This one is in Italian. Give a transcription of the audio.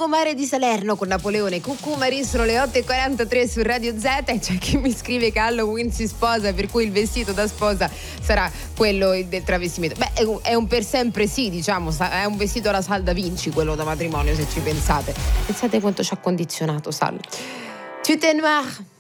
Lungomare di Salerno con Napoleone Cucumari. Sono le 8:43 su Radio Z e c'è chi mi scrive che Halloween si sposa, per cui il vestito da sposa sarà quello del travestimento. Beh, è un per sempre sì, diciamo, è un vestito alla Sal da Vinci quello da matrimonio, se ci pensate. Pensate quanto ci ha condizionato Sal. Tout est noir.